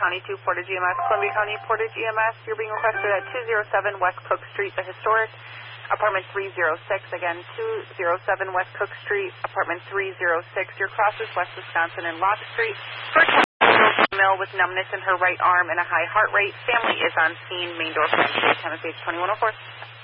County to Portage EMS. Columbia County, Portage EMS. You're being requested at 207 West Cook Street, the historic, apartment 306. Again, 207 West Cook Street, apartment 306. Your cross is West Wisconsin and Lock Street. First female with numbness in her right arm and a high heart rate. Family is on scene. Main door for entry. Time is 2104.